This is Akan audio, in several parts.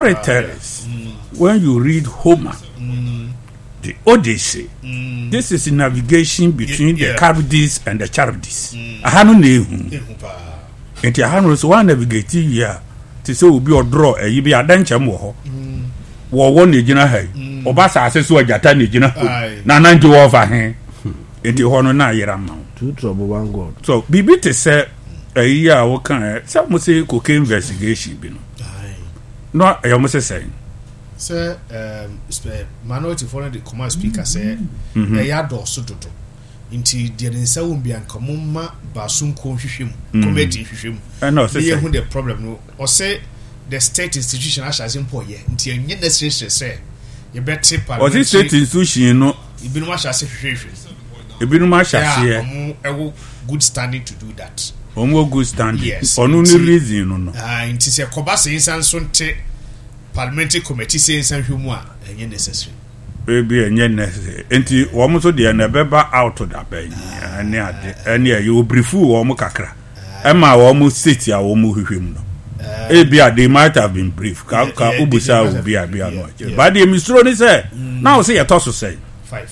storytellers, when you read Homer, the Odyssey, this is navigation between the Charybdis and the Charybdis. Ahanu nehu. Enti ahanu so one navigate here to say will be or draw a you be a danchem wo ho. Wo won ne gina hai. Oba sa ase so ajata ne gina. Na nanti wo fa he. Enti ho no na yera ma. Two trouble one God. So bibi te say a year wo kan say mo say cocaine investigation bi no. No I almost saying. Sir, minority foreign the command speaker say they are dosu dodo. Inti there nsa won bi anka mumma basun ko hwehwem committee hwehwem. No say who the problem no. Or say the state institution as impo ye. Inti enye necessary say you better parliament. Or this state institution no ibinu ma hwase hwehwem. Ibinu ma hwase e good standing to do that. Omo good standing. Yes. Onu ni reason no. Inti say koba say insan so nte parliamentary committee say insan hwemu a enye necessary. Baby enye necessary. Enti wo mo so de na beba out of that bay. Ani you briefu wo mo kakra. Ema wo mo state ya wo mo hwehwem no. Ebia they might have been brief. Ka ubusa obi abia no. But the mistro ni say now say your toss say 5.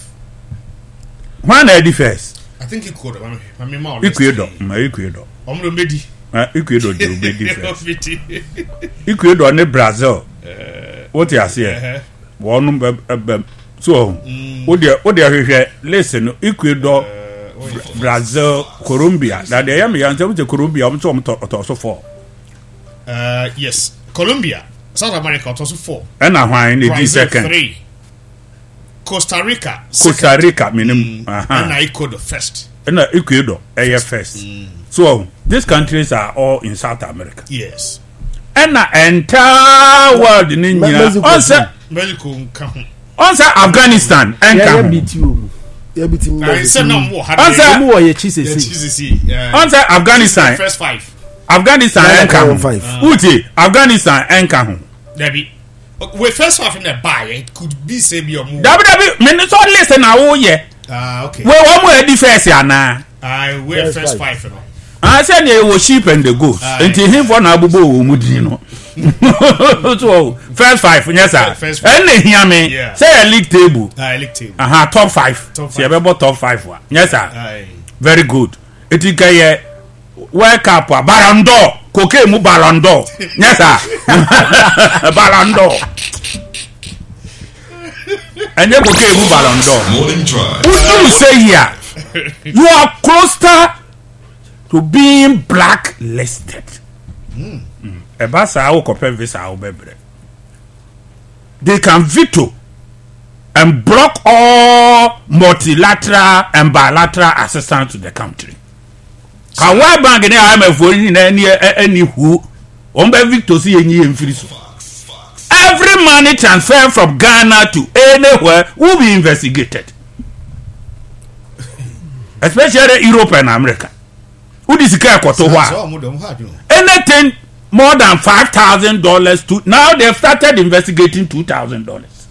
When I first. I think it could. I mean, ma Equator. Omro medi. Equator do medi first. Equator ne Brazil. What you say? One so what they hwehwe listen Equator, Brazil, Colombia. That they am yanse with Colombia so so 4. Yes. Colombia, South America also 4. And why in the second 3. Costa Rica minimum and Ecuador first. And Ecuador first. So these countries are all in South America. Yes. And the entire world in India also Afghanistan and Afghanistan first 5. Afghanistan and Uti Afghanistan and Kahun. Debbie. We first off in the buy, it could be say be your move. Minutes or listen now, yeah. Okay. Well, one more defense, Yana. I wear first 5. I said they were sheep and the goats. Until him for Nabubo, Mudino. So, first 5, yes, sir. First 5. And hear me. Say a league table. League table. Top 5. See about top 5 one. Yes, sir. Very good. It is a wake up a Ballon d'Or. Cocaine mu Ballon d'Or. Yes, sir. Ballon d'Or. And then cocaine mu Ballon d'Or. Morning drive. What do you say here? You are closer to being blacklisted. Ebasa au kope visa au bebre. They can veto and block all multilateral and bilateral assistance to the country. Kawa bank ni IMF ni any who ombe Victor si yenyi emfiriso. Every money transfer from Ghana to anywhere will be investigated. Especially Europe and America. Who is anything more than $5,000 to now they've started investigating $2,000.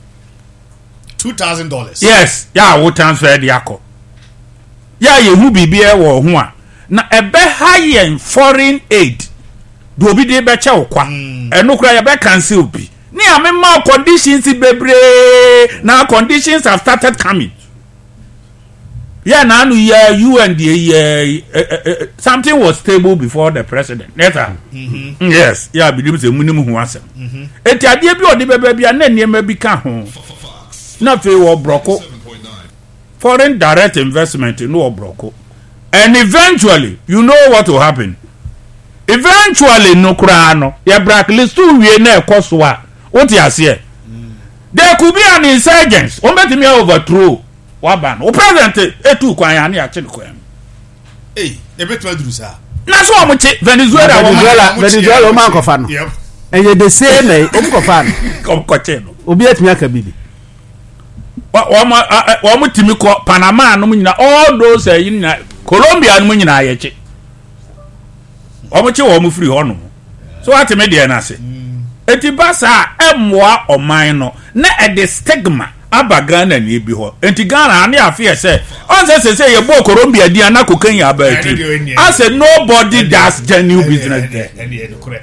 $2,000. Yes, yeah, we transfer the yako. Yeah, you who be beer or one. Na ebe high foreign aid do be de be cha okwa eno kura ya be cancel bi ni amema conditions bebre na conditions have started coming. Yeah, now you and the something was stable before the president. Yes, yeah, believe the minimum who answer. Eti ade bi odi bebe bia na niam bi ka ho. Na fe wo broko. Foreign direct investment no broko. And eventually, you know what will happen. Eventually, no krano, ya blacklist to we na ekoswa. What you say? There could be an insurgents. Ombeti me overthrow. Waban. O president etu kwan ya na ya chiri kwan. Ebetu adrusa. Na so omuche Venezuela o man kofa no. Yep. And you the same o kofa no. Kom koche no. Obi atimi aka bibi. Wa mu timi ko Panama no nyina all those nyina Colombia no nyina ayeche. Omuche wo mu free ho no. So atime de na se. Eti basa emwa oman no na e the stigma aba Ghana ni bi ho. Enti Ghana na afia say on say ye bo Colombia di ana kokan ya ba eti. I said nobody does genuine business there.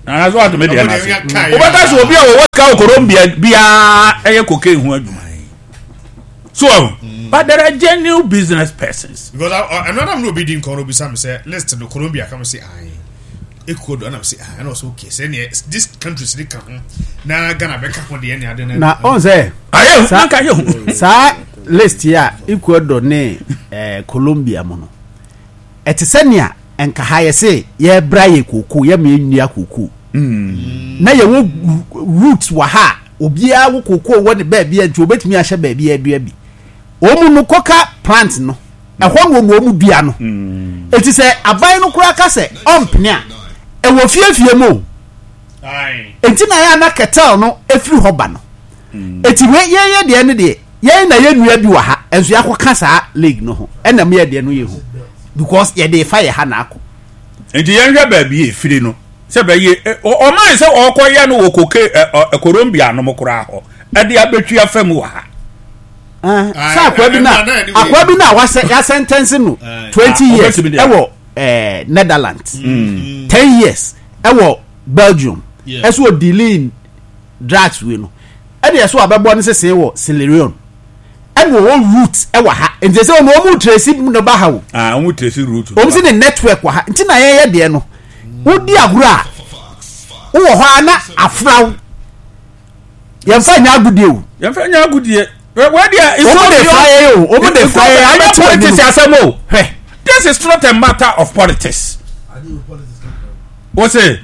na so ato me de na obata so obi a wo ka Colombia bia eye cocaine ho adwuma so but there are genuine business persons because another no be din kono be say list no Colombia come say Ecuador and I'm say and also okay say this countries they come na Ghana be ka for the any ade na on say sa list ya Ecuador ne Colombia mo no etisania enka haye say ye braye koko ye me nua koko na ye wo roots wa ha obia wo koko wo ne ba bia nti obetumi ahye ba bia adua bi omu no koka plant no ehwo no omu dua no eti say aban no kura ka say ompnia e wo fiefie mo enti na ya na ketel no efiri hoba no eti we ye de ne de ye na ye nua bi wa ha enso yakoka saa league no ho ena me ye de no ye ho because ye dey fire ha na akọ enti ye hwe ba bi efiri no se ba ye o man se o koye no wo koke Colombia no mokora ho e de abetwi afam wa ha sa akwa bi na ya sentence no 20 years ewo Netherlands 10 years ewo Belgium eso dealing drugs we no e de so abebo ne sese wo Sierra ewo root ewo ha nti se o mu trace no ba ha wo mu trace root o mu se network wa ha nti na ye de no wo di aguro a wo ho ana afraw ye mfa nya agudie where there is no the fire I politics asemo this is not a matter of politics what's it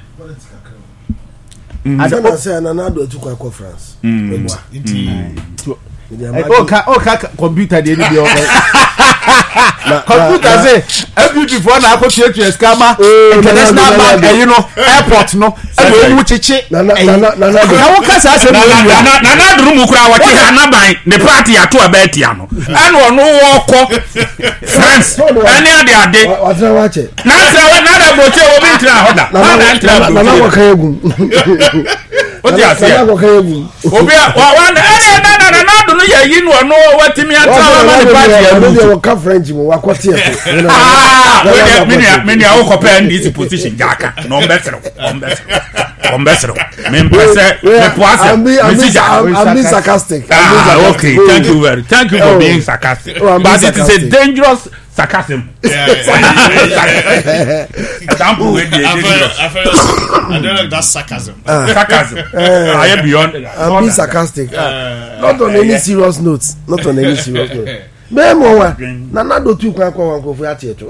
I don't say Nanado to go France okay computer dey ni computer say every before na ko tie scammer international bank you know airport no e wo chichi na wo kasa say na duru mu kura wo ti ha na ban the party ato abeti ano and ono wo ko France any ade na say na da broche wo bi ntra hoda na wo kan egun o ti ase obi wa na do no ye yi no ono watimi ata ma the party ya wo ka French mo wa kwati e mini awo ko pen this position jaka no better me press me poise I'm being sarcastic. Okay, thank you for being sarcastic, but it is a dangerous sarcasm. Example where I don't like that sarcasm. I am beyond. I'm being sarcastic. Not on any serious notes. Memo Nanado tu kwa wankofu ati eto.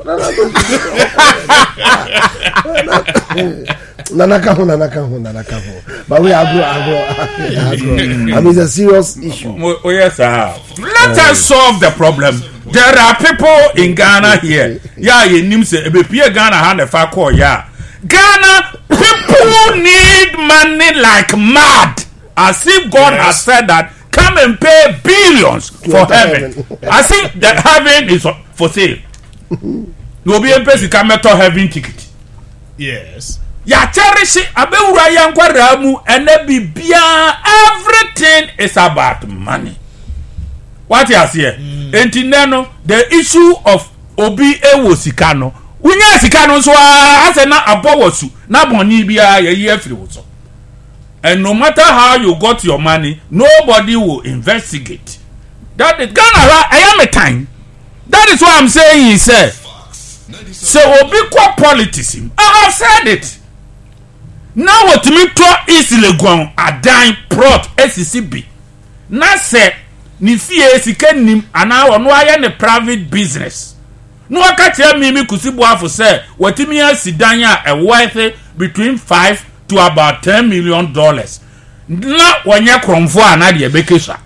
Nanaka ho. But we agro. I mean, it's a serious issue. Oh yes, sir. Let us solve the problem. There are people in Ghana here. Yeah, you nim say ebepie Ghana ha na fa call ya. Ghana people need money like mad. As if God has said that come and pay billions for heaven. I think that heaven is for sale. No be empesi come to heaven ticket. Yes. Ya cherish abewura yankwara mu ene bibia everything is about money. What you say? Enti neno the issue of obi ewo sika no. Unya sika no so ase na abowosu na boni bia ye afiri wo so. And no matter how you got your money, nobody will investigate. That is Ghana. I am a time. That is what I'm saying. He said, "So obi politics. I have said it. Now what me to is leguan a dime prot SCB. Na say ni fie sika nim ana no aye ne private business. No aka tell me kusibu afo say what me asidan a worth between 5 to about $10 million. Na wanya kromfo ana de bekesa.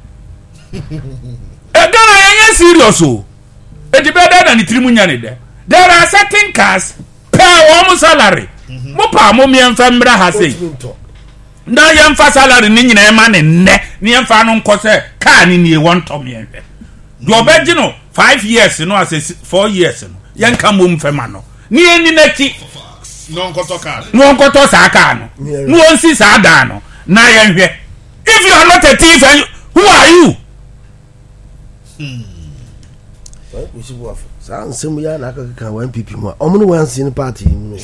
Ghana yenye serious o. E di better than the trimunya ne de. There are certain cars per one salary. Mo pa mo mi emfa mbra ha sei. Na yemfa salary ni nyina ema ne nne. Ni emfa no nkose car ni nie won to me enhwe. Do obeji no 5 years no as 4 years no. Yenka mo mfema no. Ni eni na ti no nkoto sa aka no no onsi sa da no na yenhwe. If you are not a thief, who are you? saa nsɛm ya na akaka one pp mu ɔmo ne one sin party mu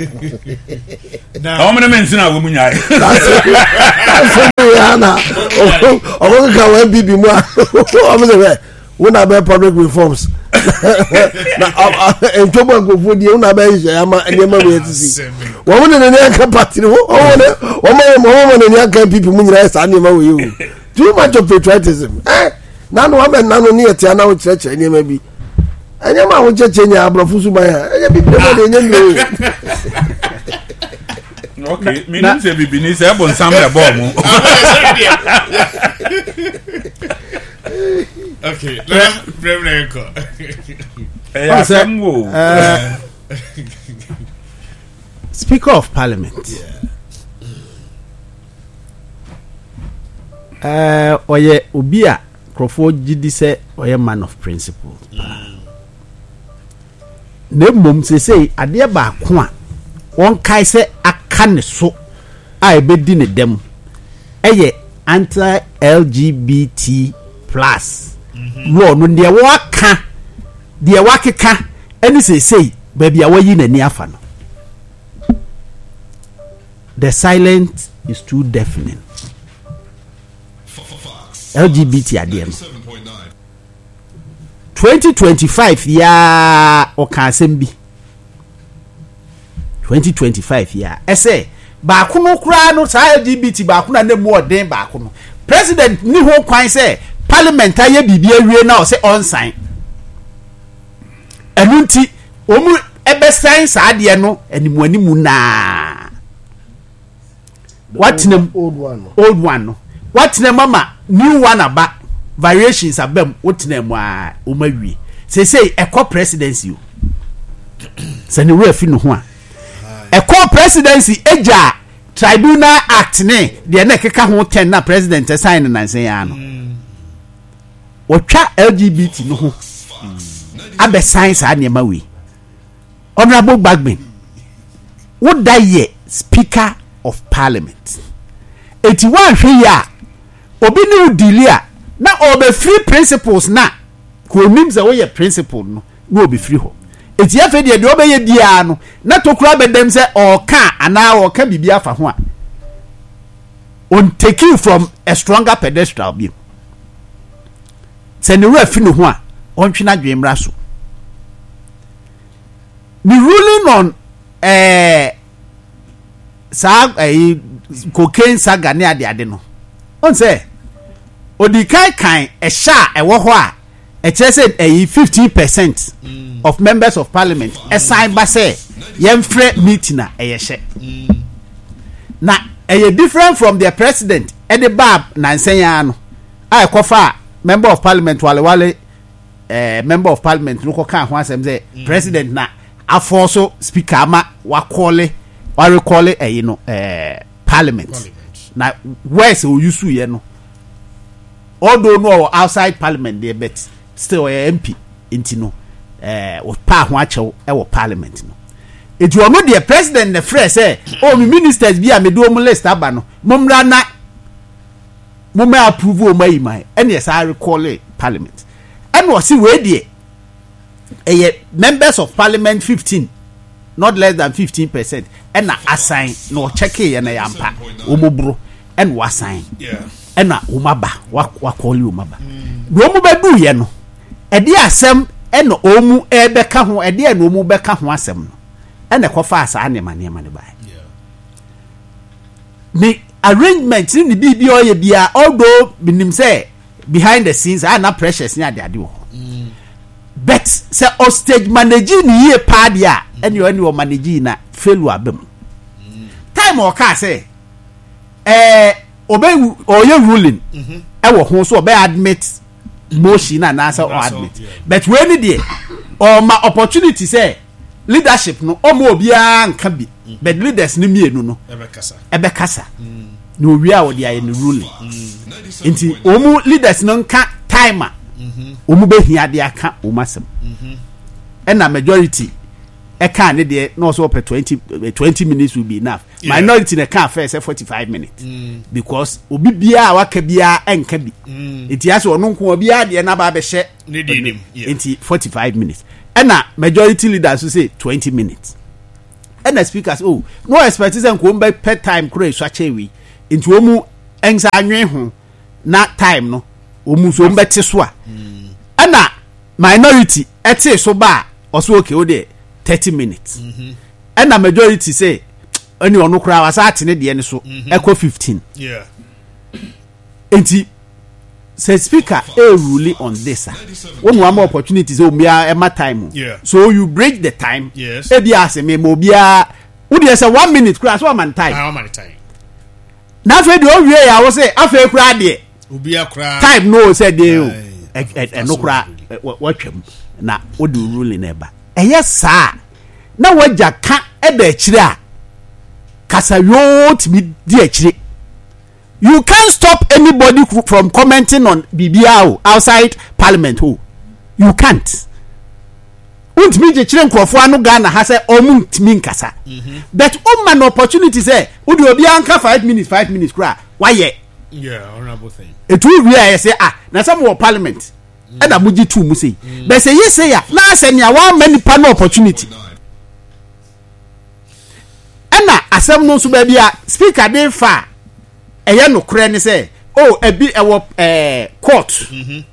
na ɔmo ne men sina wo mu nyae nsɛm ya na ɔmo ka one pp mu ɔmo se wona be public reforms na entwobo agofo die wona be hye ama enema we tisi wo ne ne aka party wo wo ne aka pp mu nyira saa enema we yo too much of patriotism nanu wa men nanu ni etia na wo kyerɛkyerɛ enema bi enema wo kyerɛkyerɛ nya abrɔfo su ban ha enya bi bi mo de enya mi okay me nim say bibi ni say bon sam le ball mu okay let me go Speaker of Parliament oye obi a Krofo gidi sɛ oye man of principle ne mom sesei ade ba ko a won kai sɛ aka ne so a ebedi ne dem eye anti LGBT plus law no de waka de wakeka eni sesei ba bia wayi nani afa no. The silence is too deafening. LGBT adem 2025 ya okasem bi 2025 ya ese ba ko no kura no sa LGBT ba ko na nemu odin ba ko no president ni ho kwan se parliament aye bibia wie na o se on sign enunti omu ebe sign sa ade no animu na what name old one no what name mama new one aba variations abem what name a omawie say eco presidency se ne refi no ho a eco presidency eja tribunal act ne de na keka ho 10 na president sign na nsen ya no otwa LGBT no ho abe sign sa ne ma we honorable Bagbin would die speaker of parliament 81 hwe ya obi ni udilia na obe free principles na ko nim se wo ye principle no na obi free ho etia fe de obe ye dia no na tokura bedem se oka ana oka bibia fa ho a on take you from a stronger pedestal bi se ne refi no ho a on twina dwemra so ni ruling on cocaine saga ne ade no on say odi kan e sha e wo ho a e chere say 15% of members of parliament assign ba say yemfre meeting na e ye na e different from the president e the bab na nsenya no a e kofa member of parliament wale member of parliament no ko kan ho asem say president na aforso speaker ama wa call parliament na where's o use ye no although no outside parliament there but still MP inti no o pa ho achew e wo parliament no etu ono the president the fresh say o mi ministers bi a me do mo list aba no momra na mo me approve o mai mai ene say recall parliament and was see we there members of parliament 15 not less than 15% and na assign no check here na yampa omobro and wa sign and na umaba wa call you umaba no mu bedu ye no e de asem e no omu e beka ho e de no omu beka ho asem no e na kofa asa anema ne ba me arrangement ni bibi oye bia although binim say behind the scenes na pressures ni ade wo but say o stage managing ye padia any o managing na failure abem time o ka say obey oye ruling e wo ho so obey admit motion na say or admit but when dey or ma opportunity say leadership no o mo obia nka bi but leaders ni mienu no ebe kasa no wi a wo dey aye ni ruling nti o mu leaders no nka timer omu behia de aka omasem and na majority e kan ne de no so per 20 minutes will be enough minority na can first 45 minutes because obi bia waka bia enka bi enti ase ono nko bia de na ba be hye enti 45 minutes and majority leaders say 20 minutes and the speakers no expect say nko be per time kure so achewi enti omu ensa anwen ho na time no omu so mbete so a and minority ete so ba also okay o de 30 minutes and majority say any ono kura wasa atene de ne so echo 15 enti say speaker rule on this one more opportunities o mia e ma time so you break the time e bia se me mo bia wo de say 1 minute kura so man time na fe de o wie ya wo say afa kura de obi akura time no say de o no kura watwam na wo de rule na eba eye sa na wagya ka e da akire a kasa yo timi di akire. You can't stop anybody from commenting on BBR outside parliament. You can't. Untimi je chire nkrofo anu Ghana ha say omu ntimi nkasa. But man opportunity say udi obi anka 5 minutes kra. Why honorable thing. It will be say na some of parliament. E da muji tu mu say. But say yes say ya na say nya one many panel opportunity. Na asem no so ba bia speaker dey fa eye no kure ni say ebi ewo court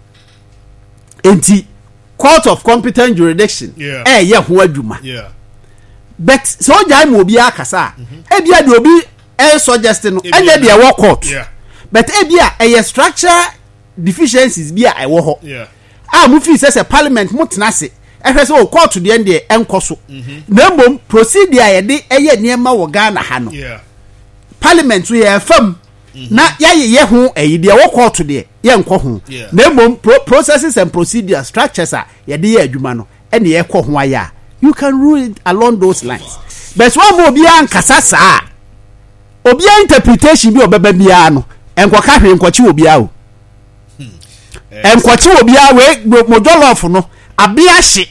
enti court of competent jurisdiction ye ho adwuma but so jai mo obi akasa ebi ade obi suggest no enye de ewo court but ebi eye structure deficiencies bi a ewo ho mu fi say parliament mo tenase ehwe say court de ende enkoso na mbom procedure ye de eye niema wo Ghana ha no parliament so ye fam na ye ho de wo court de ye enko ho na mbom processes and procedure structures a ye de ye adwuma no ene ye kɔ ho aya you can rule it along those lines but one mo obi ankasa saa obi interpretation bi obeba bia no enko ka hwe enko chi obi a o enko chi obi a we mo jollof no abi ahye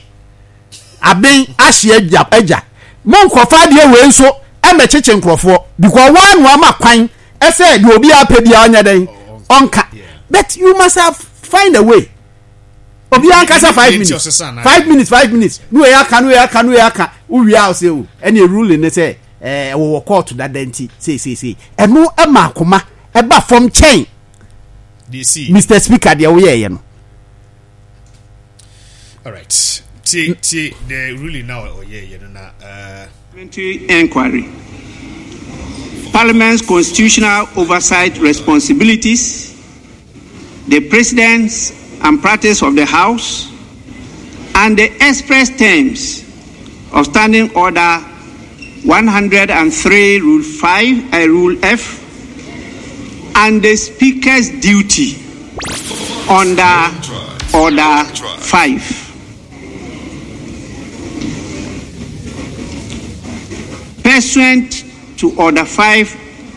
agya mo nkrofa de we nso e mecheche nkrofo because one no ama kwan e say de obi apɛ bia onya den onka but you must have find a way obi ankasa 5 minutes no e aka uwi a say o ene rule ne say wo court that denti say eno e ma akoma e ba from chain Mr. Speaker de wo ye no all right the ruling now parliamentary inquiry, Parliament's constitutional oversight responsibilities, the precedence and practice of the House, and the express terms of Standing Order 103 Rule 5, Rule F, and the Speaker's duty under Order 5. Pursuant to Order 5,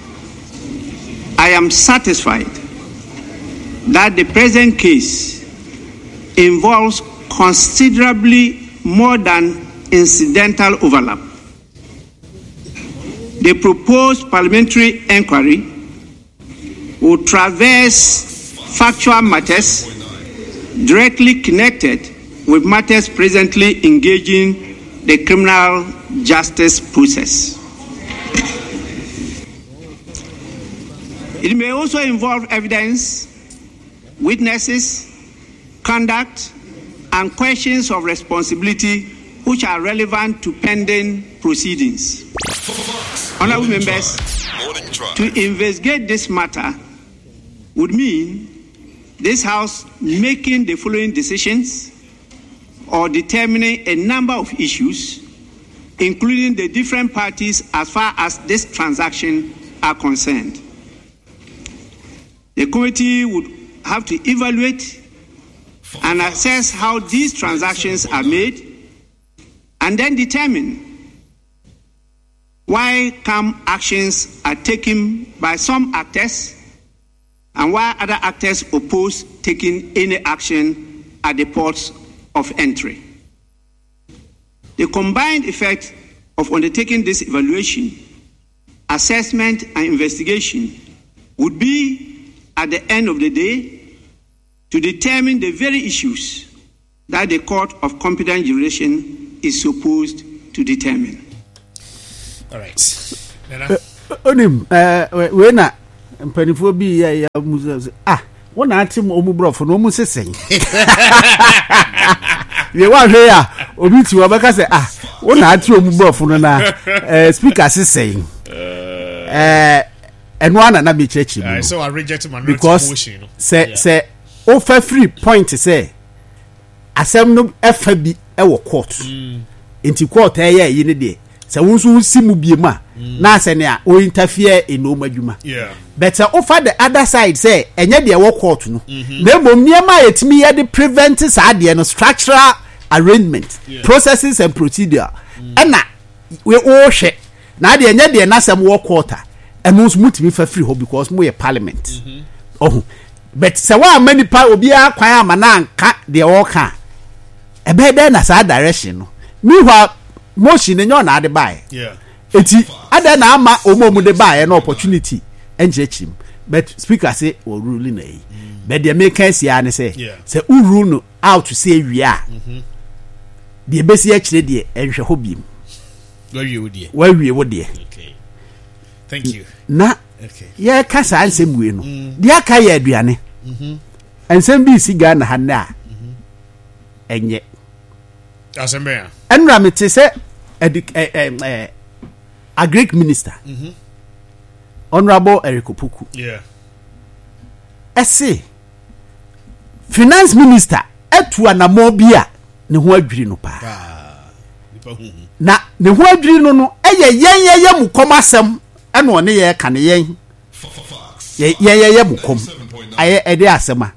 I am satisfied that the present case involves considerably more than incidental overlap. The proposed parliamentary inquiry will traverse factual matters directly connected with matters presently engaging the criminal justice process. It may also involve evidence, witnesses, conduct, and questions of responsibility which are relevant to pending proceedings. Honorable members, to investigate this matter would mean this House making the following decisions or determining a number of issues, including the different parties as far as this transaction are concerned. The committee would have to evaluate and assess how these transactions are made and then determine why calm actions are taken by some actors and why other actors oppose taking any action at the ports of entry. The combined effect of undertaking this evaluation assessment, and investigation would be, at the end of the day, to determine the very issues that the Court of Competent Jurisdiction is supposed to determine. All right. Onim, we na mpanifo bi ya muze wona atim omubrofo no mu sesen. Ye wa hwe ya obi ti obeka se wona atim omubrofo no na speaker sesen. Eno ana na be chechi. So I reject my motion. Say offer free point say asem no efa bi e wo court. Enti court yi ne de. So wonso si mu biema na ase ne a o interfere in no madwuma. Yeah. But over the other side say enye de wo court no. Na mom niema yetimi ye de prevent sa de no structural arrangement, processes and procedure. Na we o hwe na de enye de na sem wo court a eno so mutimi fa free ho because mo ye parliament. Oh. But se wa many pa obi akwan amana anka de wo ka. Ebe de na sa direction no. Meanwhile motion nyo na ade buy. Yeah. Eti ada na ama omomu de buy an opportunity enje chim. But speaker say o ruling na yi. But the make say an say say u rule no out to say wi a. The besi a kire de enhwe ho biem. Where we wo de. Okay. Thank you. Na ye kasa ansem we no. De aka ye aduane. Ansem bi si Ghana ha na. Enye. Asembea. Enra me te say a Greek minister. Honorable Eric Opoku. Yeah. Ese finance minister etu anamo bia ne ho adwiri no pa. Na ne ho adwiri no eye mu komasem ene one ye ka ne yen. Ye mu kom. Aye ede asema.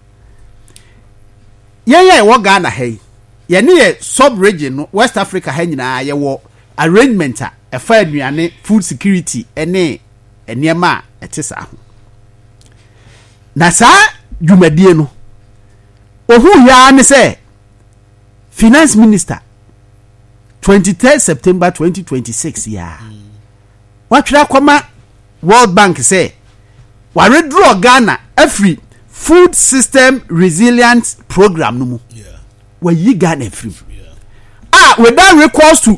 Ye wo Ghana hey. Ye ne ye sub region no West Africa ha nyina ye wo arrangement a efa aduane food security ene eniema etisa ho. Na sa dwumadie no ohu ya ne say finance minister 23 September 2026 ya watwira kwama World Bank say wa redraw Ghana every food system resilience program no mu wa yi Ghana free without recourse to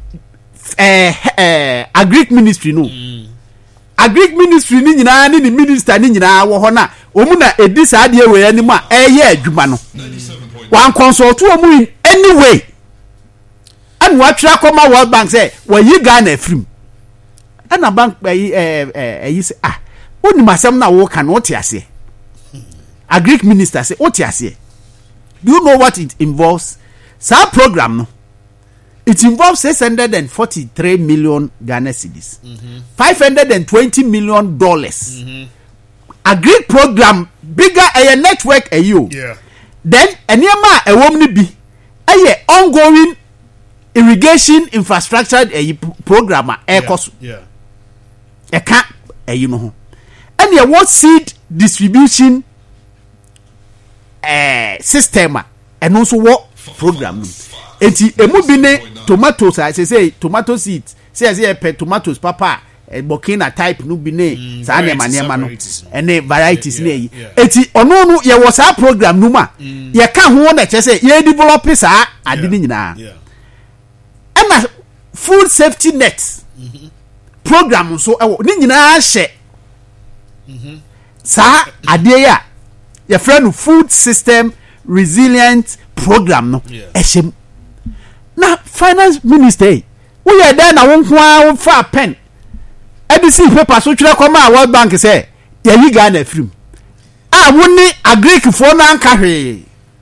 agric ministry no agric ministry ni nyina ni minister ni nyina wo ho na omu na edi sa de we ani ma eye adwuma no wan consult omu in any way and what try come World Bank say wa yi Ghana free ana bank yi say oni masem na wo kan wo te ase agric minister say wo te ase. Do you know what it involves? Sa program no, it involves 643 million Ghana cedis, $520 million. Agri program bigger a network a you. Yeah. Then anyama a woman be a ongoing irrigation infrastructure a program a cost. Yeah. A can't a you know. And your what seed distribution system and also what program enti emu bi ne tomatoes I say tomato seeds say tomatoes papa Burkina type no bi ne sa na ma no ene varieties ne yi enti ono no ye wo sa program no ma ye ka ho na che say ye develop sa ade ni nyina ena food safety net program so ni nyina hye sa ade ya your friend food system resilient program no ehim na finance minister we are there na won kwa fa pen edisi paper so twere koma World Bank say ya yi Ghana film woni agric fo na anka hwe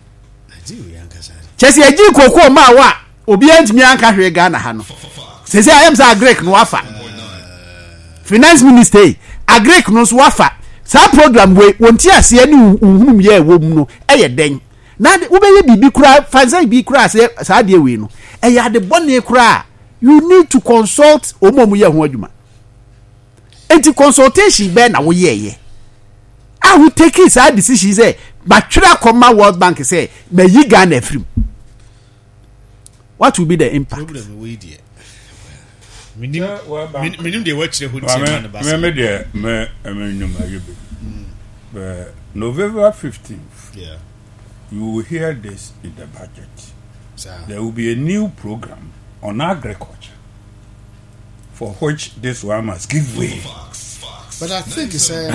chesi agi kokko ma wa obi antimi anka hwe Ghana ha no sese ayem say agric no afa finance minister agric no so afa sa program we wonti ase ni uhunum ye wo mu no eye den na wo be ye bibi kura fancy bi kura se sa de we no eye de bone kura you need to consult omomu ye ho adwuma enti consultation be na wo ye we take it sa decision say but try come World Bank say me yi Ghana free what will be the impact problem we dey minim de watchre hu tia na basa me de me nyum ayebe November 15th you will hear this in the budget. There will be a new program on agriculture for which this one must give way. But I think it's okay.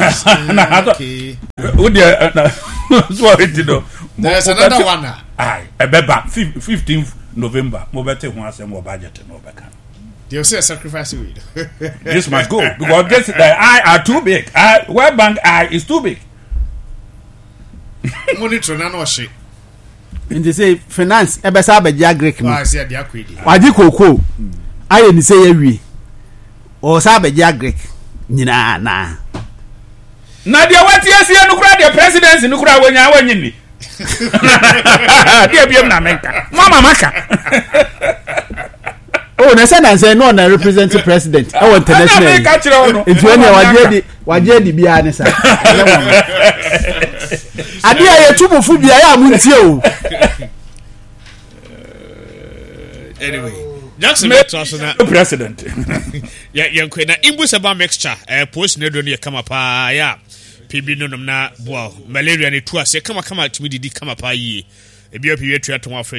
There's another one. Aye, Ebeba 15th November. Mo bete ho asem wo budget no beka. They say sacrifice we. This must go because this the eye are too big. World Bank eye is too big. Monitor na no she. In the say finance ebesa abeji agric. I say dia kwedi. Waji koko. Aye ni say yawie. O sa abeji agric. Nyina na dia wati asie no kura the presidency no kura wanya wanyini. Dia biem na menka. Mama maka. Oh, na say no na represent president. I want international. If you any waje di bia ne sa. Ade aye tubufu bia ya muntie o. Anyway, Jackson Metrosona president. Yeah, na imbusa ba mixture post ne do ne kama pa ya PB no na boa malaria ne tu ase kama tumi didi kama pa yi ebia pwe tu ato afre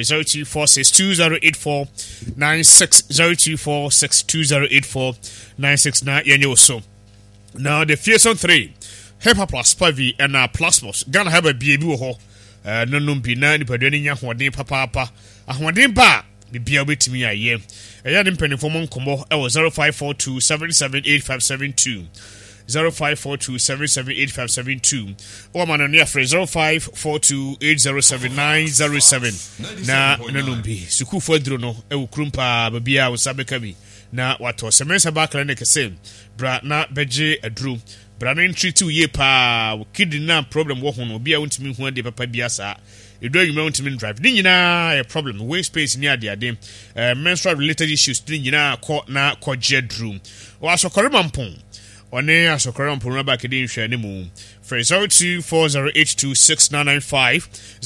0246208496 na yenye so now the fearsome 3 Hepa Plus Pavi and Plasmos Ghana have a BB ho no numpi na ni padani nya hoden papa ahoden ba bibia betimi aye eya dem penifo mo nkomo e wo 0542778572 0542778572 or man on your 0542807907 na nanumbi suku fodro no e wo krumpa babia wo sabeka bi na wato semensa ba clinic sem bra na beje adru bra na treat ye pa kidney na problem wo ho no bia wontimi hu ade papa bia sa edo anyuma wontimi drive ni nyina a problem waste space ni ade menstrual related issues ni nyina ko je adru wa so koremampon one asokora mponu ba kede nhwe ne mu for 0240826995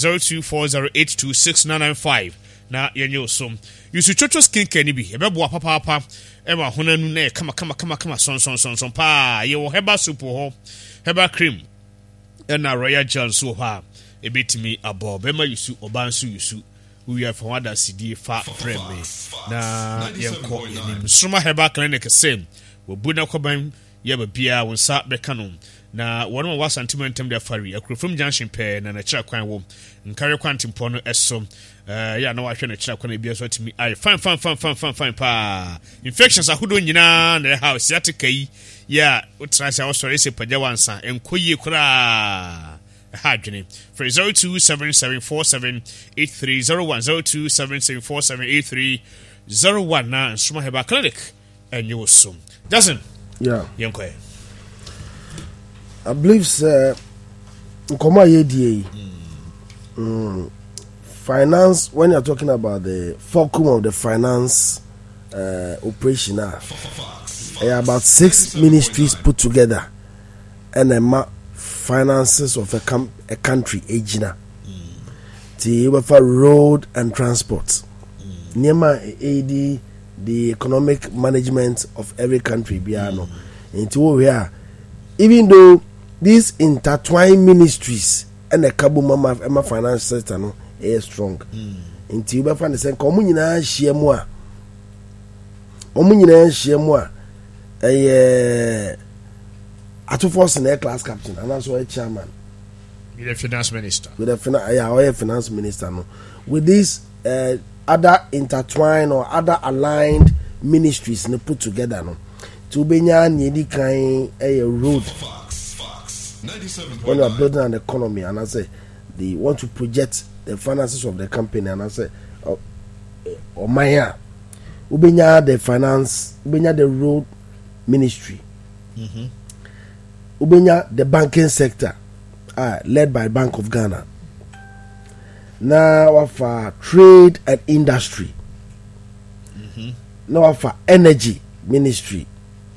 0240826995 na yenye osom yusu chocho skin care ni bi ebebo papa e ma honanu na kama son pa ye wo heba soup ho heba cream na royal gel so ha ebetimi abo be ma yusu obansu yusu we are for other cd fa frame na yenko yenim suma heba clinic same wo buna koban yeba bia wonsa beka na wonu wa sentimentum de fari akrofom junction pe na kira kwan wo nkare kwantimpo no eso ya na wa hwe na kira kwan bia so timi ai fine pa infections ahodo nyina na house yatika yi ya utrasa wo sore se pagya wansa enkoyie kura ha dwene for 0277478301 0277478301 na suma heba clinic enyo so doesn't. Yeah. Yonkwe. I believe Nkoma Yedie. Finance, when you're talking about the fulcrum of the finance operation, about 6 ministries put together and the finances of a country, Ejina. The road and transport. Nema AD. The economic management of every country biano into where even though these intertwined ministries and the Kabu Mama finance sector no is strong into you find the same communina share more to force an class captain and also a chairman with a finance minister finance minister no with this other intertwined or other aligned ministries no put together no to benya nyedi kan a road when you are building an economy and I say they want to project the finances of the company and I say or maya ubenya the finance ubenya the road ministry ubenya the banking sector led by Bank of Ghana. Now for trade and industry. Now for energy ministry.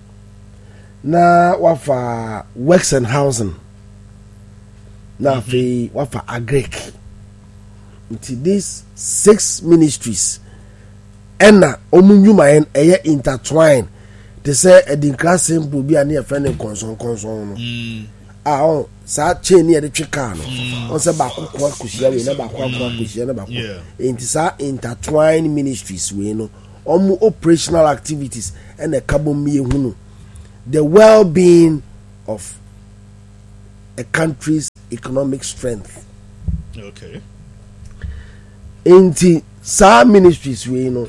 Now for works and housing. Now for agric. Until these 6 ministries ɛna ɔmo nnwuma yɛn ɛyɛ intertwine te sɛ ɛdinkra simple bi a ne yɛfrɛ ne nkɔnsɔnkɔnsɔn no a ɔn saa chain ne yɛde twe kaa no ɔn sɛ baako kɔ akɔhyia wei na baako akɔ akɔhyia na baako nti saa intertwine ministries wei no ɔmo operational activities ɛna ɛka bɔ mmie hu no the well-being of a country's economic strength. Okay. Nti saa ministries wei no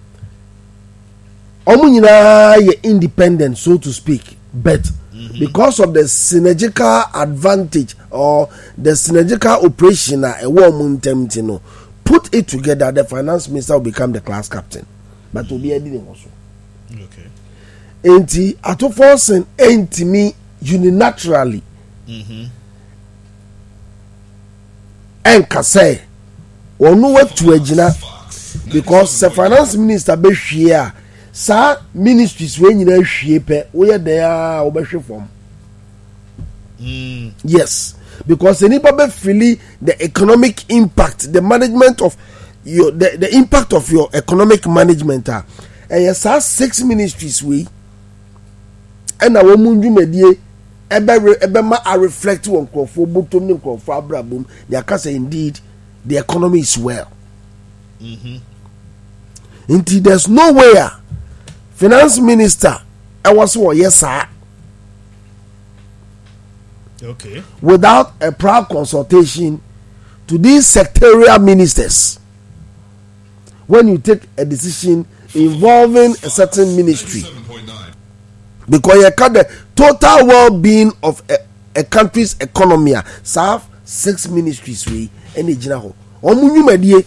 ɔmo nyinaa yɛ independent so to speak but because of the synergical advantage or the synergical operation a ɛwɔ ɔmo ntɛm ti no put it together the finance minister will become the class captain but obi adi ne ho so. Okay. Nti atofo sen entimi unilaterally ɛnka sɛ ɔno watu agyina because the finance minister bɛhwie a saa ministries wey nyinaa hwie pɛ woyɛ dɛn a wobɛhwe fam. Yes, because nipa bɛfili the economic impact the management of your the impact of your economic management a ɛyɛ saa 6 ministries wey ɛna wɔn mu ndwumadie ɛbɛma a reflect wɔ nkurɔfoɔ bɔtɔm ne nkurɔfoɔ abrabom de aka sɛ indeed the economy is well. Nti there's no way a finance minister ɛwɔ so wɔyɛ saa Okay. without a prior consultation to these sectorial ministers when you take a decision involving a certain ministry. Because you cut the total well-being of a country's economy serve 6 ministries we any general omunyumadie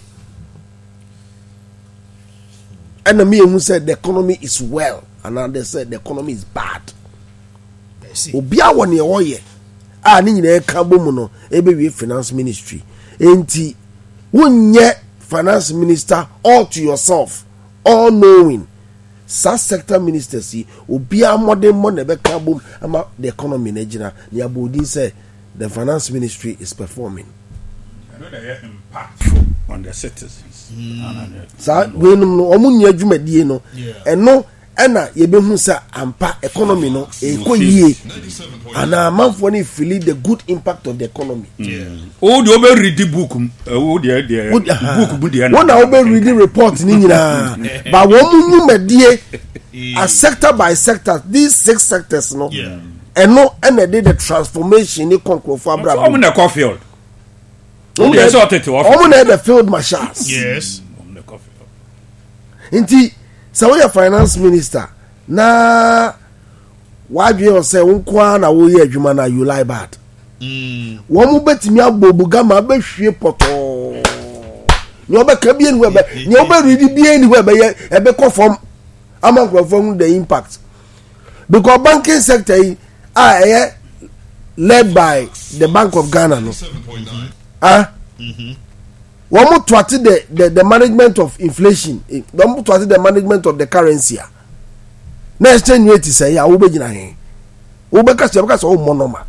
and the me who said the economy is well and now they said the economy is bad. Obia won ye oye a ni nyina ka bomu no ebe we finance ministry enti wonye finance minister all to yourself all knowing sa sector ministers see obia modern mo na be ka bom ama the economy na gina ni abodi say the finance ministry is performing. I know they are impactful on the citizens. Sa we no omunya adwumadie no eno ena yebehu sa ampa economy no ekoyie ana manfo ni feel the good impact of the economy. O de obe read the book o de book bu de na one obe read the report ni nyina but wo munwumadie a sector by sector these 6 sectors no eno ena dey the transformation ni konkrofo abrabo omo na Cofield omo na the field marshals. Yes. Omo na Cofield Nti so we finance minister na wadwe o say wonko na wo ye adwuma na you lie bad. Wo mu betimi abobu gama behwie poto ni obeka bie ni we be ni oberidi bie ni we be ye ebe conform amankrofo the impact because banking sector led by the Bank of Ghana no one more to the management of inflation one more to the management of the currency na exchange rate say ya wo be gina hen wo be ka se o monoma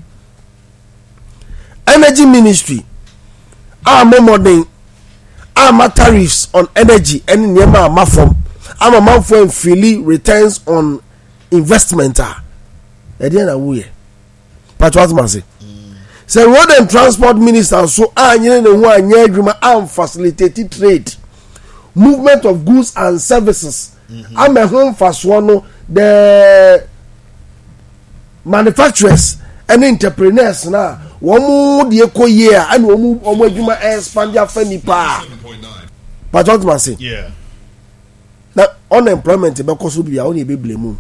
energy ministry more modern tariffs on energy any niema ama from manfo freely returns on investment e dey na wo ye but what man say say road and transport minister so anyene ne ho anya adwuma facilitate trade movement of goods and services am home faso no the manufacturers and entrepreneurs na wo mu de ekoye a and wo mu adwuma expand ya fanipa but what man say na unemployment be koso bia won e be blame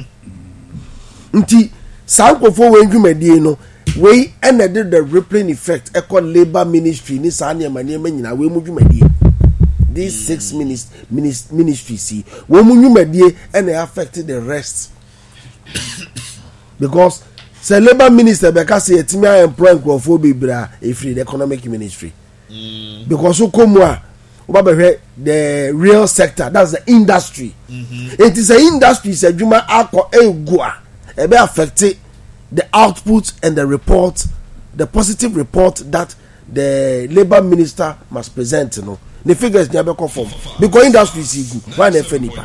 nti sankofo we ndwumadie no we ended the rippling effect eco labor ministry ni sa ne manema nyina we mu dwumadie these 6 ministries see we mu dwumadie and affect the rest because say labor minister be ka say etimi employ nkofo bebra e free the economic ministry because so come the real sector that's the industry it is a industry say dwuma akọ egua e be affect the output and the report, the positive report that the labor minister must present, the figures never conform because industry is good why never nipa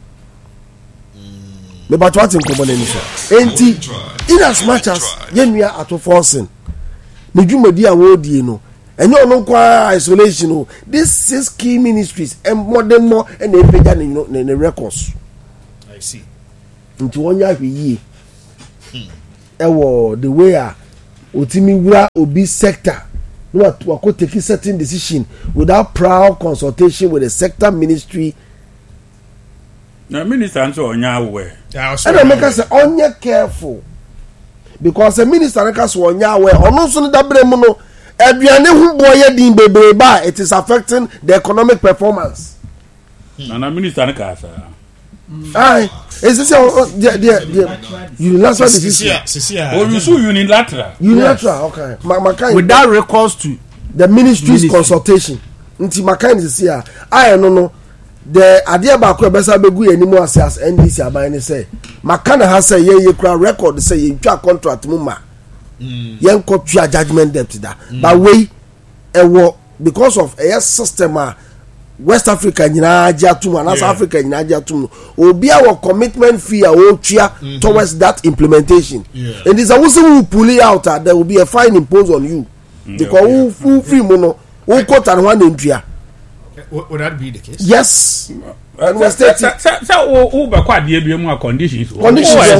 me but what in common any so enti in as much as yenua ato forcing ne dwumadi a wo die no enyo no kwa isolation no these 6 key ministries and modern more and e pega ne records I see nti wonya hwe ewo the way a otimi wura obi sector no what take a certain decision without prior consultation with the sector ministry. Na minister nso onya aware. And I make us say onya careful because the minister make us onya aware ono so ne dabre mu no aduane hu boye din bebre ba it is affecting the economic performance. Na minister ne ka sa. Aye, is this unilateral decision? Oh, you so unilateral. Unilateral, okay. My without recourse to the ministry's consultation. Nti makai is here. I no. The idea about Kwebesa Begu anymore as NDC abayne say. Makana has say ye kura record say ye twa contract muma. Yen ko twa judgment debt da. But we because of a system West Africa nyina agya tum and South Africa nyina agya tum obi our commitment fee a wo tua towards that implementation and this also will pull it out there will be a fine imposed on you because who free mono who quote and one entry. Would that be the case? Yes. So who be kwa die bi mu conditions and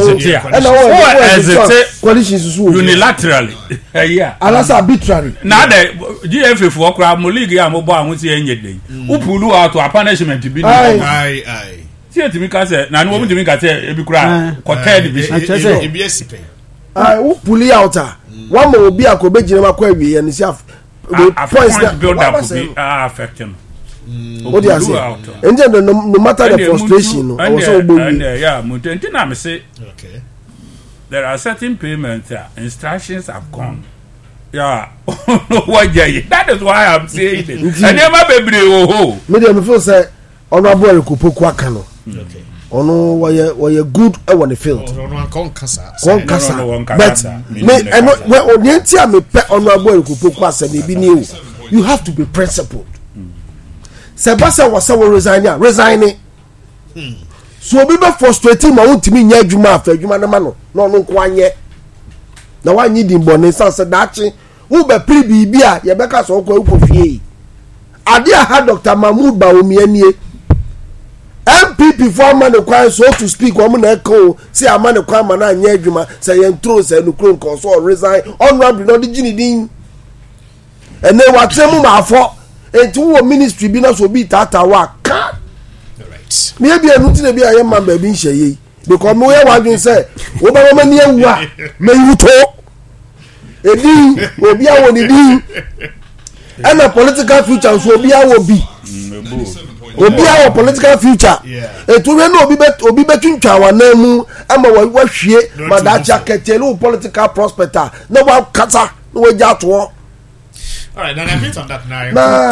conditions unilaterally yeah and arbitrary na the GFF for kra mo league ya mo bo ahun ti enye den who pull out to a punishment bi Aye. See it me ka say na no mo timi ka say e bi kra quarter division e bi esipe who pull it out one mo obi akobe jire ma kwa awie ya ni si points that build up will be affecting. What do you say? And then no matter the frustration, also yeah, Mutentina me say, okay. There are certain payments, instructions have gone. Yeah, that is why I'm saying it. And never baby oh. Medium feel say honorable Kupoku Akano. Okay. Ono were good I want to feel. Ono konkasa. But me and when onientia me pe honorable Kupoku asem bi ni you have to be principled. Sebasa was resigning. So be frustrating ma wontimi nya adwuma afa adwuma na ma no nko anye. Na wanyi di mbone sanse dachi wo be pri bibia ye beka so kwa ukofie. Ade ha Dr. Mahmoud Bawumia nie. MPP for man kwan so to speak wo na eko say amane kwan ma na anya adwuma say ye ntro say no kron ko so resign honorable no di gini din. Ene watremu ma afọ enti wo ministry bi na so bi tata wa ka Right. me bi anu ti na bi aye man ba bi nhye because me we wadwen say wo ba ma ni ewu a me yuto edi obi a wo ni din and a political future so obi a wo bi obi a wo political future etu we no obi betwintwa wa na mu ama wa hwie madacha ketelu political prospector na wa kata na wa ja to. All right, then I hit on that now.